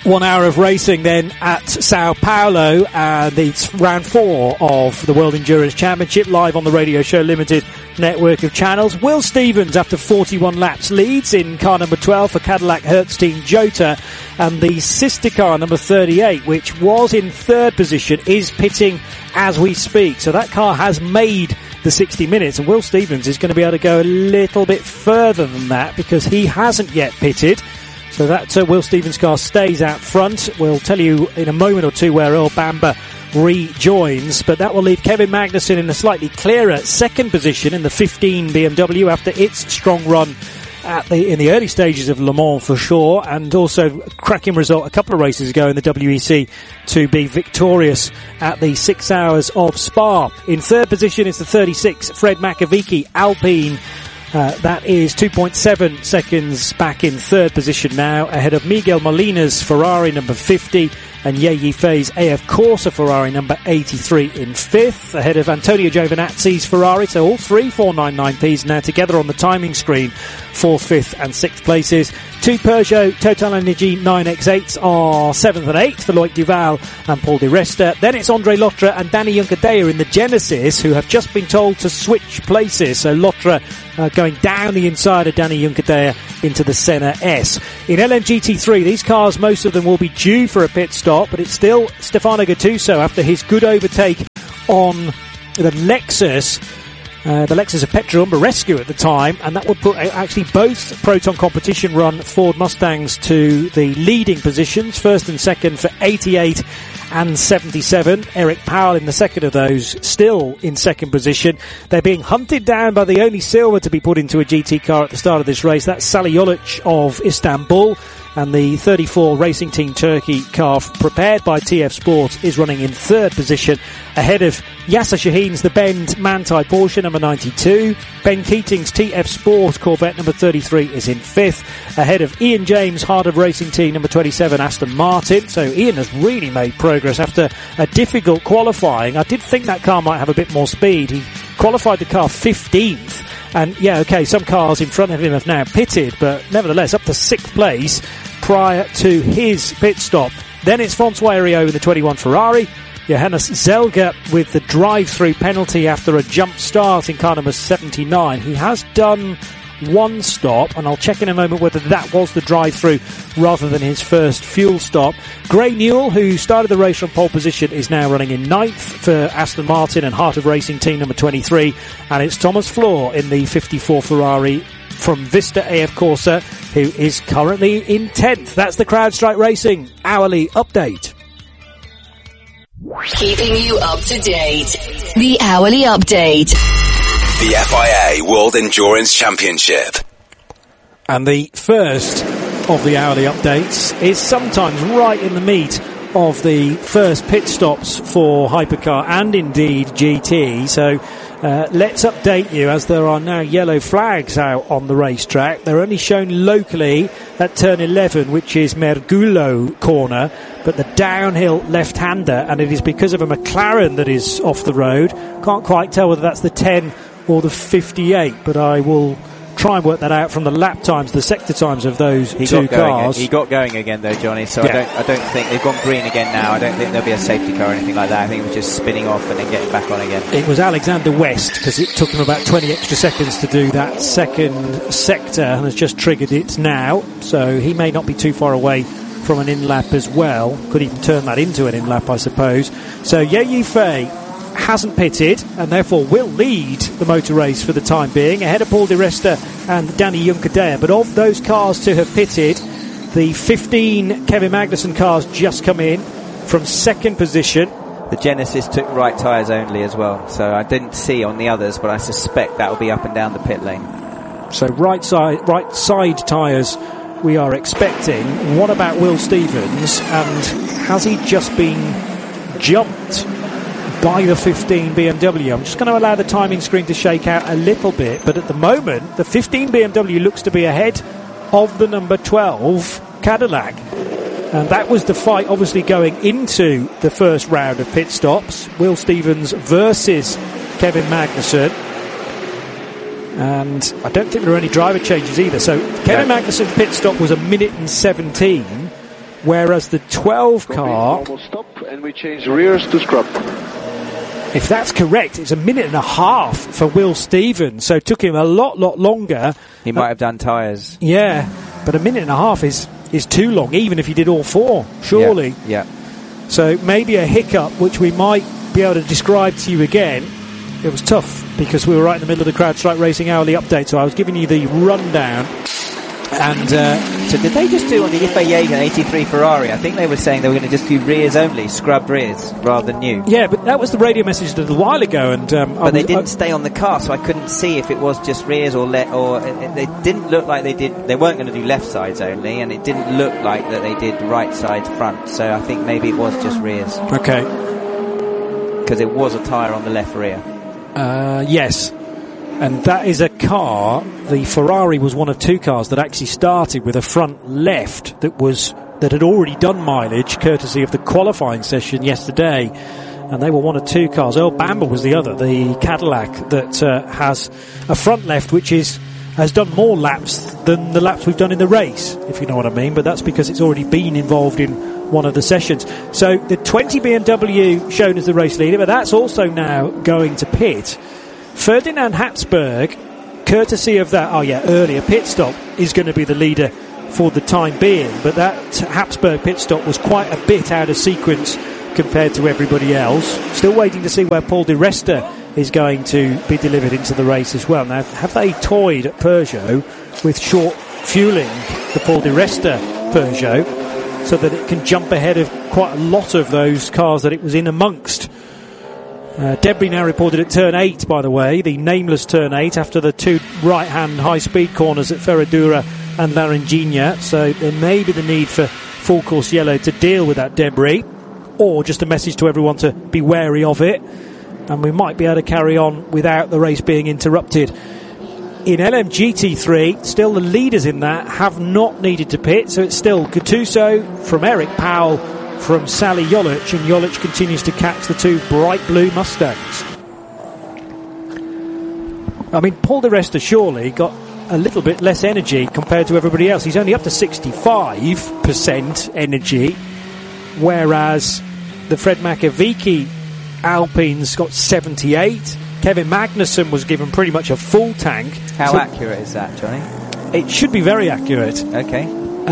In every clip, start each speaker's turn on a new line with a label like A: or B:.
A: 1 hour of racing then at Sao Paulo, and it's round 4 of the World Endurance Championship, live on the Radio Show Limited network of channels. Will Stevens, after 41 laps, leads in car number 12 for Cadillac Hertz Team Jota, and the sister car number 38, which was in third position, is pitting as we speak. So that car has made the 60 minutes, and Will Stevens is going to be able to go a little bit further than that because he hasn't yet pitted. So that Will Stevens car stays out front. We'll tell you in a moment or two where Earl Bamber rejoins, but that will leave Kevin Magnussen in a slightly clearer second position in the 15 BMW after its strong run in the early stages of Le Mans for sure, and also a cracking result a couple of races ago in the WEC to be victorious at the 6 hours of Spa. In third position is the 36 Fred Makovic Alpine. That is 2.7 seconds back in third position now, ahead of Miguel Molina's Ferrari number 50 and Ye Yifei's AF Corsa Ferrari number 83 in fifth, ahead of Antonio Giovinazzi's Ferrari. So all three 499Ps now together on the timing screen, fourth, fifth and sixth places. Two Peugeot TotalEnergies 9X8s are 7th and 8th for Loic Duval and Paul Di Resta. Then it's Andre Lotre and Danny Juncadella in the Genesis, who have just been told to switch places. So Lotre going down the inside of Danny Juncadella into the Senna S. In LMGT3, these cars, most of them will be due for a pit stop, but it's still Stefano Gattuso after his good overtake on the Lexus of Petra Umberescu at the time, and that would put actually both Proton competition run Ford Mustangs to the leading positions, first and second for 88 and 77. Eric Powell in the second of those, still in second position. They're being hunted down by the only silver to be put into a GT car at the start of this race. That's Salih Yolic of Istanbul. And the 34 Racing Team Turkey car prepared by TF Sport is running in third position, ahead of Yasser Shaheen's the Bend Manthey Porsche number 92. Ben Keating's TF Sport Corvette number 33 is in fifth, ahead of Ian James Heart of Racing Team number 27 Aston Martin. So Ian has really made progress after a difficult qualifying. I did think that car might have a bit more speed. He qualified the car 15th. And yeah, okay, some cars in front of him have now pitted, but nevertheless up to 6th place prior to his pit stop. Then it's Francois Heriot in the 21 Ferrari. Johannes Zelger with the drive-through penalty after a jump start in car number 79. He has done one stop, and I'll check in a moment whether that was the drive-through rather than his first fuel stop. Gray Newell, who started the race from pole position, is now running in 9th for Aston Martin and Heart of Racing Team number 23, and it's Thomas Floor in the 54 Ferrari from Vista AF Corsa, who is currently in 10th. That's the CrowdStrike Racing hourly update.
B: Keeping you up to date. The hourly update.
C: The FIA World Endurance Championship.
A: And the first of the hourly updates is sometimes right in the meat of the first pit stops for Hypercar and indeed GT. So let's update you, as there are now yellow flags out on the racetrack. They're only shown locally at turn 11, which is Mergulo corner, but the downhill left-hander, and it is because of a McLaren that is off the road. Can't quite tell whether that's the 10 or the 58, but I will try and work that out from the lap times, the sector times of those two cars.
D: He got going again though, Johnny, so yeah. I don't think they've gone green again now. I don't think there'll be a safety car or anything like that. I think it was just spinning off and then getting back on again.
A: It was Alexander West, because it took him about 20 extra seconds to do that second sector and has just triggered it now, so he may not be too far away from an in-lap as well. Could even turn that into an in-lap, I suppose. So Ye Yifei hasn't pitted and therefore will lead the motor race for the time being, ahead of Paul Di Resta and Danny Juncadella. But of those cars to have pitted, the 15 Kevin Magnussen cars just come in from second position.
D: The Genesis took right tyres only as well, so I didn't see on the others, but I suspect that will be up and down the pit lane.
A: So right side tyres we are expecting. What about Will Stevens, and has he just been jumped by the 15 BMW? I'm just going to allow the timing screen to shake out a little bit, but at the moment the 15 BMW looks to be ahead of the number 12 Cadillac, and that was the fight obviously going into the first round of pit stops. Will Stevens versus Kevin Magnussen, and I don't think there are any driver changes either. So Kevin Magnussen's pit stop was 1 minute and 17. whereas the 12 car,
E: almost stop, and we change rears to scrub.
A: if that's correct, it's a minute and a half for Will Stevens, so it took him a lot longer.
D: He might have done tyres.
A: Yeah, but a minute and a half is too long, even if he did all four, surely.
D: Yeah.
A: So maybe a hiccup, which we might be able to describe to you again. It was tough because we were right in the middle of the CrowdStrike Racing Hourly Update, so I was giving you the rundown. And
D: so did they just do on the IFA Jaeger 83 Ferrari? I think they were saying they were going to just do rears only, scrubbed rears, rather than new.
A: Yeah, but that was the radio message a little while ago. And
D: but they didn't stay on the car, so I couldn't see if it was just rears or they didn't look like they did. They weren't going to do left sides only, and it didn't look like that they did right sides front. So I think maybe it was just rears.
A: Okay.
D: Because it was a tyre on the left rear.
A: Yes. And that is a car, the Ferrari was one of two cars that actually started with a front left that had already done mileage, courtesy of the qualifying session yesterday. And they were one of two cars. Earl Bamber was the other, the Cadillac, that has a front left which has done more laps than the laps we've done in the race, if you know what I mean. But that's because it's already been involved in one of the sessions. So the 20 BMW shown as the race leader, but that's also now going to pit. Ferdinand Hatzberg, courtesy of that earlier pit stop, is going to be the leader for the time being, but that Hatzberg pit stop was quite a bit out of sequence compared to everybody else. Still waiting to see where Paul Di Resta is going to be delivered into the race as well. Now, have they toyed at Peugeot with short fueling the Paul Di Resta Peugeot so that it can jump ahead of quite a lot of those cars that it was in amongst? Debris now reported at turn 8, by the way, the nameless turn 8, after the two right-hand high-speed corners at Ferradura and Laranjinha. So there may be the need for full course yellow to deal with that debris, or just a message to everyone to be wary of it. And we might be able to carry on without the race being interrupted. In LMGT3, still the leaders in that have not needed to pit, so it's still Gattuso from Eric Powell from Sally Jolich, and Jolich continues to catch the two bright blue Mustangs. I mean, Paul Di Resta surely got a little bit less energy compared to everybody else. He's only up to 65% energy, whereas the Fred Makovici Alpine's got 78. Kevin Magnussen was given pretty much a full tank.
D: How accurate is that, Johnny?
A: It should be very accurate.
D: Okay.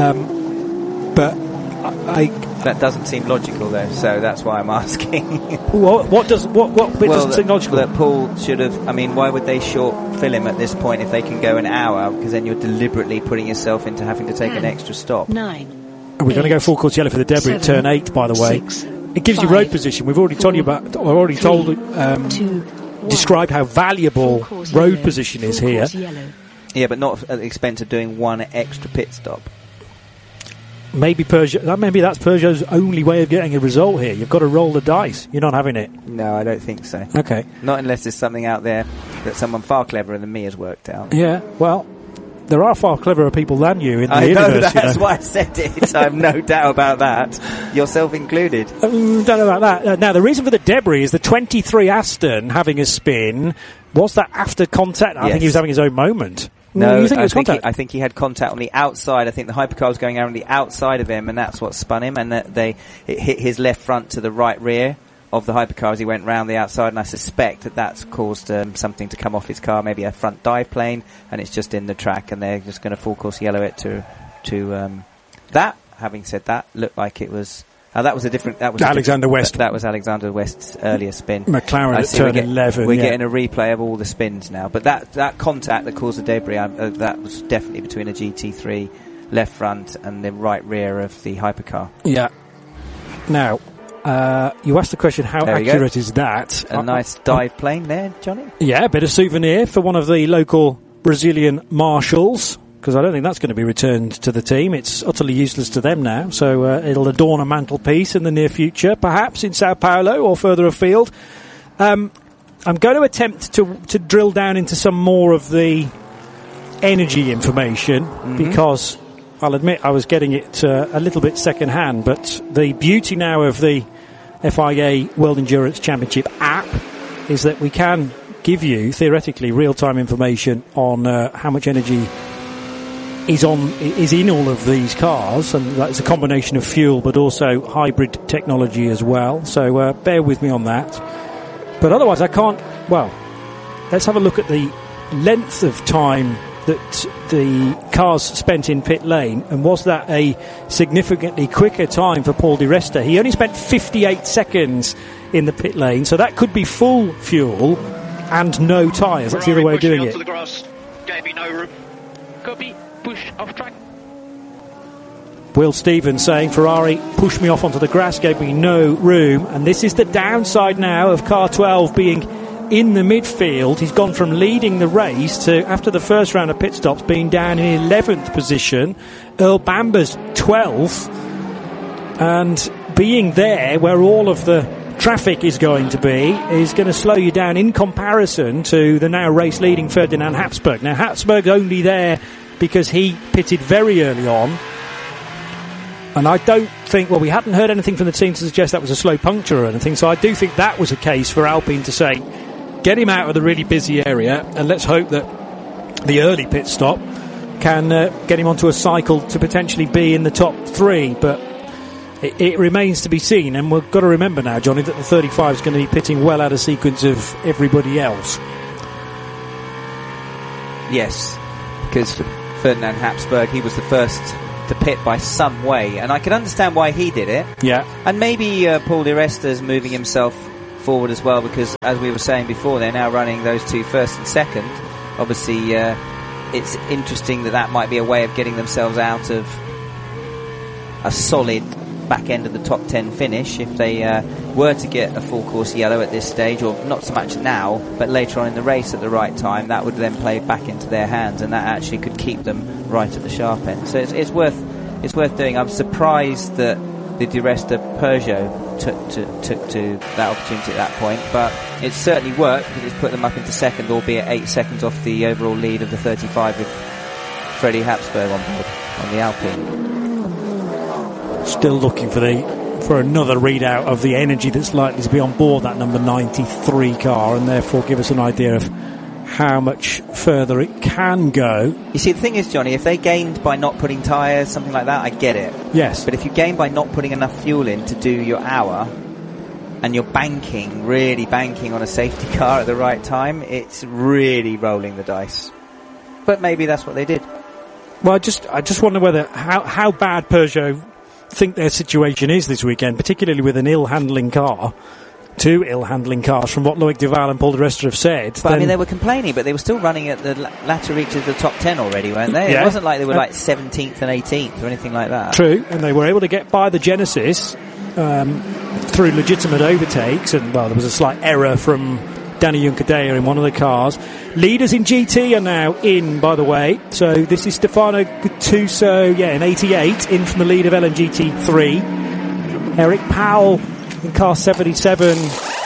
A: But
D: that doesn't seem logical, though, so that's why I'm asking.
A: What bit doesn't seem logical?
D: That Paul should have. I mean, why would they short fill him at this point if they can go an hour? Because then you're deliberately putting yourself into having to take an extra stop.
B: 9.
A: And we're going to go full course yellow for the debris at turn 8, by the way.
B: 6,
A: it gives
B: 5,
A: you road position. We've already told you about. I've already
B: 3,
A: told
B: 2,
A: described how valuable road position is here.
D: Yeah, but not at the expense of doing one extra pit stop.
A: Maybe that's Peugeot's only way of getting a result here. You've got to roll the dice. You're not having it.
D: No, I don't think so.
A: Okay.
D: Not unless there's something out there that someone far cleverer than me has worked out.
A: Yeah, well, there are far cleverer people than you in the universe.
D: I know, that's why I said it. I have no doubt about that. Yourself included.
A: Don't know about that. Now, the reason for the debris is the 23 Aston having a spin. Was that after contact? I think he was having his own moment.
D: No,
A: you think it was contact?
D: I think he had contact on the outside. I think the hypercar was going around the outside of him, and that's what spun him. And that it hit his left front to the right rear of the hypercar as he went round the outside. And I suspect that's caused something to come off his car, maybe a front dive plane, and it's just in the track. And they're just going to full course yellow it to that. Having said that, looked like it was. That was
A: Alexander West.
D: That was Alexander West's earlier spin.
A: McLaren at turn 11.
D: We're getting a replay of all the spins now. But that contact that caused the debris, that was definitely between a GT3 left front and the right rear of the hypercar.
A: Yeah. Now, you asked the question, how accurate is that?
D: A nice dive plane there, Johnny?
A: Yeah, a bit of souvenir for one of the local Brazilian marshals, because I don't think that's going to be returned to the team. It's utterly useless to them now, so it'll adorn a mantelpiece in the near future, perhaps in Sao Paulo or further afield. I'm going to attempt to drill down into some more of the energy information, because I'll admit I was getting it a little bit second-hand, but the beauty now of the FIA World Endurance Championship app is that we can give you, theoretically, real-time information on how much energy is in all of these cars, and that's a combination of fuel but also hybrid technology as well. So bear with me on that. But otherwise, I can't. Well, let's have a look at the length of time that the cars spent in pit lane, and was that a significantly quicker time for Paul di Resta? He only spent 58 seconds in the pit lane, so that could be full fuel and no tyres. That's the other way of doing it.
F: Copy. Push off track.
A: Will Stevens saying Ferrari pushed me off onto the grass, gave me no room, and this is the downside now of car 12 being in the midfield. He's gone from leading the race to, after the first round of pit stops, being down in 11th position. Earl Bamber's 12th, and being there where all of the traffic is going to be is going to slow you down in comparison to the now race leading Ferdinand Habsburg. Now Habsburg's only there because he pitted very early on, and I don't think, well, we hadn't heard anything from the team to suggest that was a slow puncture or anything, so I do think that was a case for Alpine to say, get him out of the really busy area, and let's hope that the early pit stop can get him onto a cycle to potentially be in the top 3, but it remains to be seen. And we've got to remember now, Johnny, that the 35 is going to be pitting well out of sequence of everybody else.
D: Yes, because Ferdinand Habsburg, he was the first to pit by some way, and I can understand why he did it.
A: Yeah.
D: And maybe Paul di Resta's moving himself forward as well, because as we were saying before, they're now running those two first and second. Obviously, it's interesting that might be a way of getting themselves out of a solid back end of the top 10 finish if they were to get a full course yellow at this stage, or not so much now but later on in the race at the right time. That would then play back into their hands, and that actually could keep them right at the sharp end. So it's worth doing. I'm surprised that the Di Resta Peugeot took to that opportunity at that point, but it certainly worked because it's put them up into second, albeit 8 seconds off the overall lead of the 35 with Freddie Habsburg on board on the Alpine.
A: Still looking for another readout of the energy that's likely to be on board that number 93 car, and therefore give us an idea of how much further it can go.
D: You see, the thing is, Johnny, if they gained by not putting tyres, something like that, I get it.
A: Yes.
D: But if you gain by not putting enough fuel in to do your hour, and you're really banking on a safety car at the right time, it's really rolling the dice. But maybe that's what they did.
A: Well, I just wonder whether how bad Peugeot think their situation is this weekend, particularly with an ill-handling car. 2 ill-handling cars from what Loic Duval and Paul di Resta have said.
D: But I mean, they were complaining, but they were still running at the latter reaches of the top 10 already, weren't they? Yeah. It wasn't like they were like 17th and 18th or anything like that.
A: True, and they were able to get by the Genesis through legitimate overtakes, and well, there was a slight error from Danny Juncadella in one of the cars. Leaders in GT are now in, by the way. So this is Stefano Gattuso, in 88, in from the lead of LMGT3. Eric Powell in car 77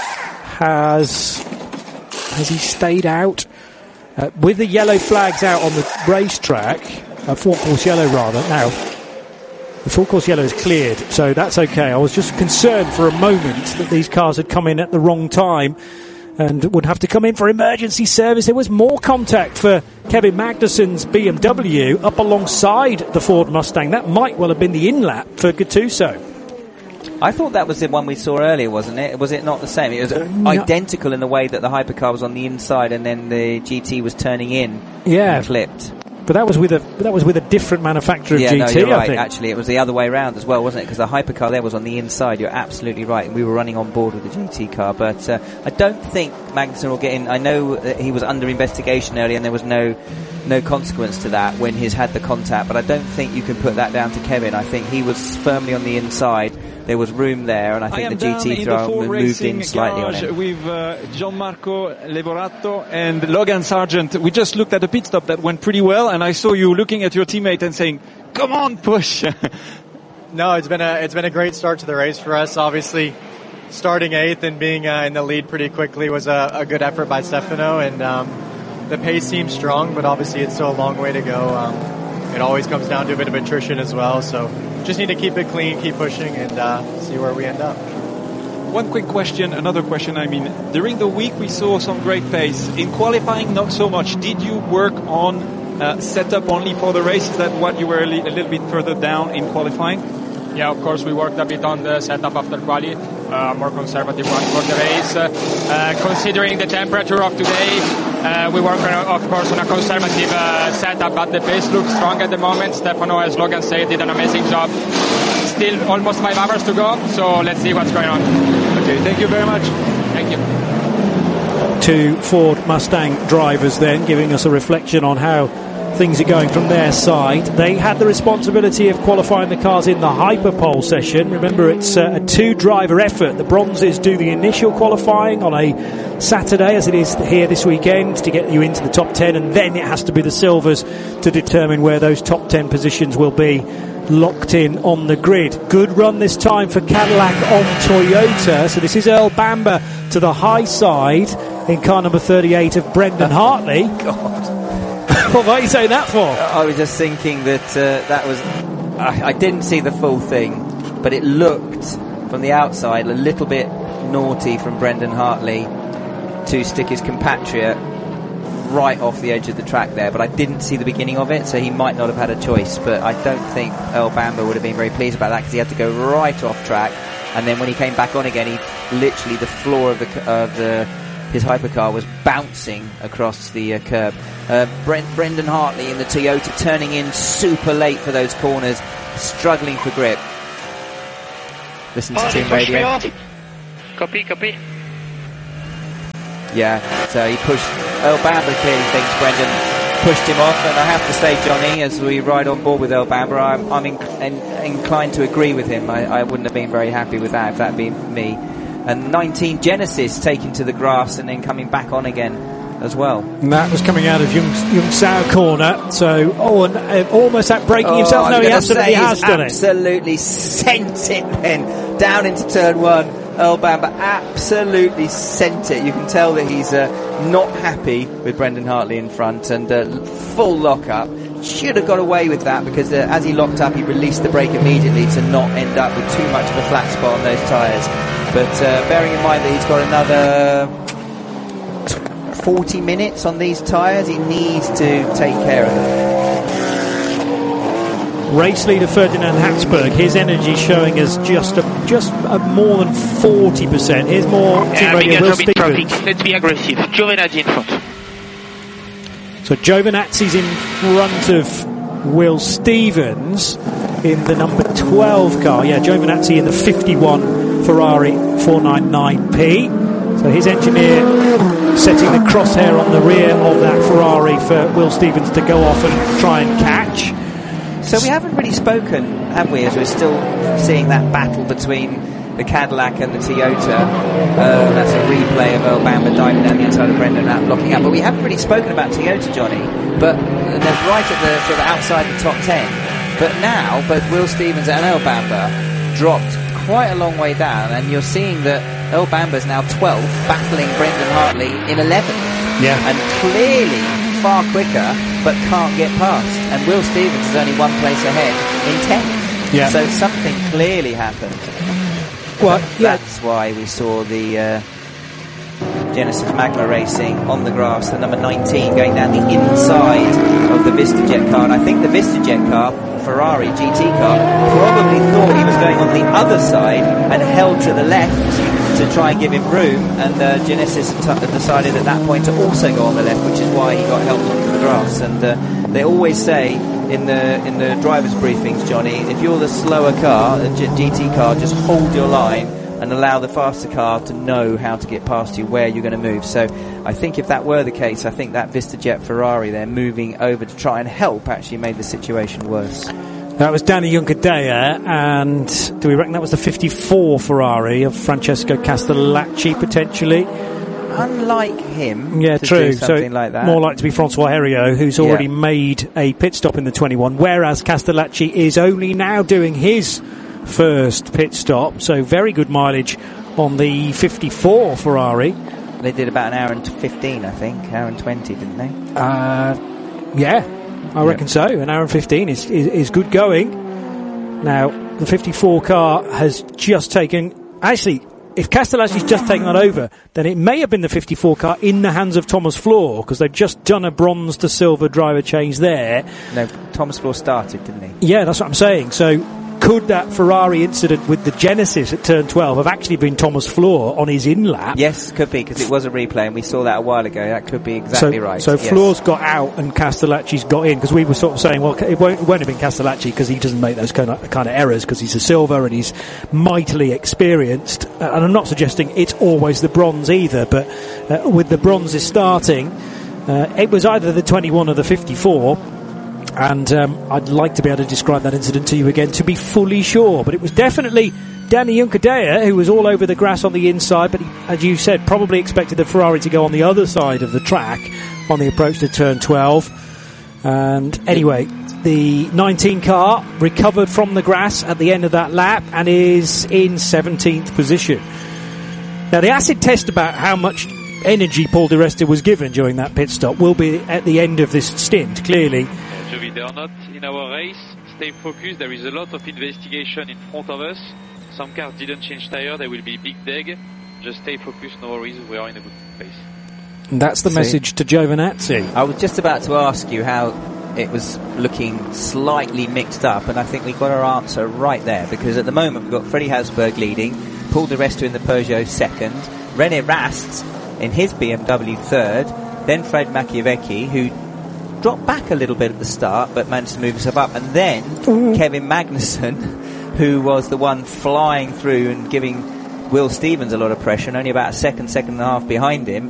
A: has he stayed out with the yellow flags out on the racetrack, full course yellow rather. Now the full course yellow is cleared, so that's okay. I was just concerned for a moment that these cars had come in at the wrong time and would have to come in for emergency service. There was more contact for Kevin Magnussen's BMW up alongside the Ford Mustang. That might well have been the in-lap for Gattuso.
D: I thought that was the one we saw earlier, wasn't it? Was it not the same? It was identical in the way that the hypercar was on the inside and then the GT was turning in and clipped.
A: But that was with a different manufacturer of GT,
D: no, you're right.
A: I think.
D: Actually, it was the other way around as well, wasn't it? Because the hypercar there was on the inside. You're absolutely right. And we were running on board with the GT car. But I don't think Magnussen will get in. I know that he was under investigation earlier and there was no consequence to that when he's had the contact. But I don't think you can put that down to Kevin. I think he was firmly on the inside. There was room there, and I think the GT moved in slightly on him.
G: With Gianmarco Levorato and Logan Sargent, we just looked at a pit stop that went pretty well, and I saw you looking at your teammate and saying, "Come on, push!"
H: No, it's been a great start to the race for us. Obviously, starting 8th and being in the lead pretty quickly was a good effort by Stefano, and the pace seems strong, but obviously it's still a long way to go. It always comes down to a bit of attrition as well, so just need to keep it clean, keep pushing, and see where we end up.
G: One quick question, another question. I mean, during the week we saw some great pace. In qualifying, not so much. Did you work on set up only for the race? Is that what you were a little bit further down in qualifying?
I: Yeah, of course, we worked a bit on the setup after quali, more conservative one for the race. Considering the temperature of today, we work, of course, on a conservative setup, but the pace looks strong at the moment. Stefano, as Logan said, did an amazing job. Still almost 5 hours to go, so let's see what's going on.
G: Okay, thank you very much.
I: Thank you.
A: 2 Ford Mustang drivers then giving us a reflection on how things are going from their side. They had the responsibility of qualifying the cars in the Hyperpole session. Remember, it's a 2-driver effort. The bronzes do the initial qualifying on a Saturday, as it is here this weekend, to get you into the top 10, and then it has to be the silvers to determine where those top 10 positions will be locked in on the grid. Good run this time for Cadillac on Toyota. So this is Earl Bamber to the high side in car number 38 of Brendan Hartley.
D: God.
A: What are you saying that for?
D: I was just thinking that that was... I didn't see the full thing, but it looked from the outside a little bit naughty from Brendan Hartley to stick his compatriot right off the edge of the track there, but I didn't see the beginning of it, so he might not have had a choice. But I don't think Earl Bamber would have been very pleased about that, because he had to go right off track, and then when he came back on again, he literally, the floor of his hypercar was bouncing across the curb. Brendan Hartley in the Toyota turning in super late for those corners, struggling for grip. Listen to team radio.
F: Copy.
D: Yeah, so he pushed. Earl Bamber clearly thinks Brendan pushed him off, and I have to say, Johnny, as we ride on board with Earl Bamber, I'm inclined to agree with him. I wouldn't have been very happy with that if that'd been me. And 19 Genesis taken to the grass and then coming back on again as well.
A: And that was coming out of Young Sao corner. So Owen almost at breaking himself. No, he absolutely has done it.
D: Absolutely sent it then down into turn 1. Earl Bamber absolutely sent it. You can tell that he's not happy with Brendan Hartley in front, and full lock-up. Should have got away with that, because as he locked up, he released the brake immediately to not end up with too much of a flat spot on those tyres. But bearing in mind that he's got another 40 minutes on these tyres, he needs to take care of them.
A: Race leader Ferdinand Hatzberg, his energy showing us just more than 40%. Here's more team radio. Will Stevens.
F: Let's be aggressive. Giovinazzi in front.
A: So Giovinazzi's in front of Will Stevens in the number 12 car. Yeah, Giovinazzi in the 51 Ferrari 499P. So his engineer setting the crosshair on the rear of that Ferrari for Will Stevens to go off and try and catch.
D: So we haven't really spoken, have we, as we're still seeing that battle between the Cadillac and the Toyota. That's a replay of Earl Bamber diving down the inside of Brendan out, blocking out. But we haven't really spoken about Toyota, Johnny. But they're right at the sort of outside the top 10. But now, both Will Stevens and Earl Bamber dropped quite a long way down, and you're seeing that Earl Bamber's now 12th, battling Brendan Hartley in 11th.
A: Yeah.
D: And clearly far quicker, but can't get past. And Will Stevens is only one place ahead in 10th.
A: Yeah.
D: So something clearly happened.
A: Well, yeah.
D: That's why we saw the Genesis Magma Racing on the grass, the number 19 going down the inside of the VistaJet car. And I think the VistaJet car, Ferrari GT car, probably thought he was going on the other side and held to the left to try and give him room, and Genesis decided at that point to also go on the left, which is why he got helped onto the grass. And they always say in the drivers' briefings, Johnny, if you're the slower car, a GT car, just hold your line and allow the faster car to know how to get past you, where you're going to move. So I think if that were the case, I think that VistaJet Ferrari there moving over to try and help actually made the situation worse.
A: That was Danny Juncadella, and do we reckon that was the 54 Ferrari of Francesco Castellacci, potentially?
D: Unlike him,
A: yeah,
D: to
A: true.
D: do something
A: so
D: like that.
A: More like to be Francois Heriot, who's already made a pit stop in the 21, whereas Castellacci is only now doing his first pit stop. So very good mileage on the 54 Ferrari.
D: They did about an hour and 15, I think, hour and 20, didn't they?
A: Yeah. I reckon so. An hour and 15 is good going. Now, the 54 car has just taken... Actually, if Castellacci's just taken that over, then it may have been the 54 car in the hands of Thomas Floor, because they've just done a bronze to silver driver change there.
D: No, Thomas Floor started, didn't he?
A: Yeah, that's what I'm saying. So could that Ferrari incident with the Genesis at turn 12 have actually been Thomas Floor on his in-lap?
D: Yes, could be, because it was a replay and we saw that a while ago. That could be exactly right.
A: So
D: yes.
A: Floor's got out and Castellacci's got in, because we were sort of saying, well, it won't have been Castellacci because he doesn't make those kind of errors, because he's a silver and he's mightily experienced. And I'm not suggesting it's always the bronze either, but with the bronzes starting, it was either the 21 or the 54. And I'd like to be able to describe that incident to you again to be fully sure. But it was definitely Danny Juncadella who was all over the grass on the inside, but he, as you said, probably expected the Ferrari to go on the other side of the track on the approach to turn 12. And anyway, the 19 car recovered from the grass at the end of that lap and is in 17th position. Now, the acid test about how much energy Paul di Resta was given during that pit stop will be at the end of this stint, clearly.
F: Jovi, they are not in our race. Stay focused. There is a lot of investigation in front of us. Some cars didn't change tire. There will be big dig. Just stay focused. No worries. We are in a good pace.
A: And that's the message to Giovinazzi.
D: I was just about to ask you how it was looking slightly mixed up, and I think we got our answer right there, because at the moment we've got Freddie Hausberg leading, Paul di Resta in the Peugeot second, René Rast in his BMW third, then Fred Machiavecchi, who dropped back a little bit at the start but managed to move himself up, and then Kevin Magnussen, who was the one flying through and giving Will Stevens a lot of pressure, and only about a second and a half behind him.